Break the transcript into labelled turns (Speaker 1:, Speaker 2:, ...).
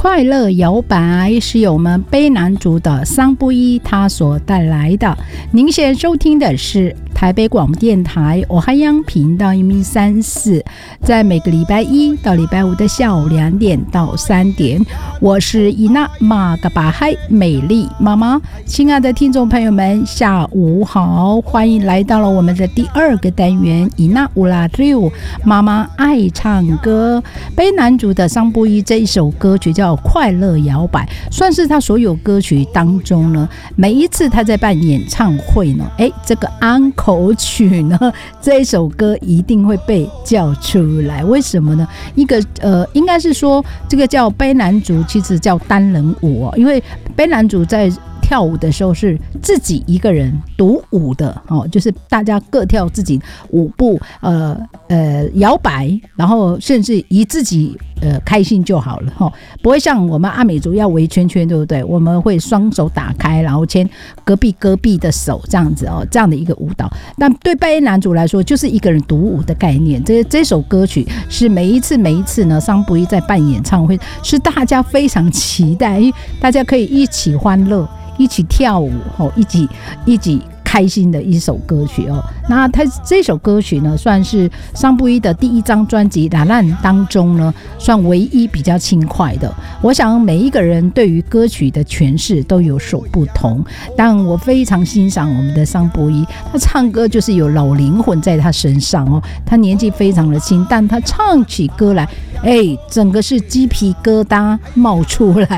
Speaker 1: 快乐摇摆是由我们卑南族的桑布依他所带来的。您现在收听的是台北广播电台我海洋频道134，在每个礼拜一到礼拜五的下午2点到3点，我是伊娜玛嘎巴嗨美丽妈妈。亲爱的听众朋友们，下午好，欢迎来到了我们的第2个单元伊娜乌拉六妈妈爱唱歌。卑南族的桑布依这一首歌曲叫快乐摇摆，算是他所有歌曲当中呢，每一次他在办演唱会呢，这个安口曲呢，这一首歌一定会被叫出来。为什么呢？应该是说这个叫卑南族，其实叫单人舞因为卑南族在跳舞的时候是自己一个人独舞的就是大家各跳自己舞步，摇摆，然后甚至以自己开心就好了不会像我们阿美族要围圈圈，对不对？我们会双手打开，然后牵隔壁的手这样子这样的一个舞蹈。但对卑南族来说，就是一个人独舞的概念。这首歌曲是每一次呢，桑布依在办演唱会，是大家非常期待，因为大家可以一起欢乐，一起跳舞，一起开心的一首歌曲那他这首歌曲呢，算是桑布依的第1张专辑《拉烂》当中呢，算唯一比较轻快的。我想每一个人对于歌曲的诠释都有所不同，但我非常欣赏我们的桑布依，他唱歌就是有老灵魂在他身上他年纪非常的轻，但他唱起歌来整个是鸡皮疙瘩冒出来